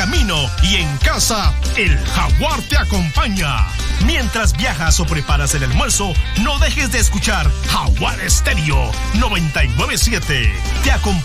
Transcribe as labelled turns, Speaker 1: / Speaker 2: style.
Speaker 1: camino y en casa, el Jaguar te acompaña. Mientras viajas o preparas el almuerzo, no dejes de escuchar Jaguar Estéreo 99.7. Te acompaña.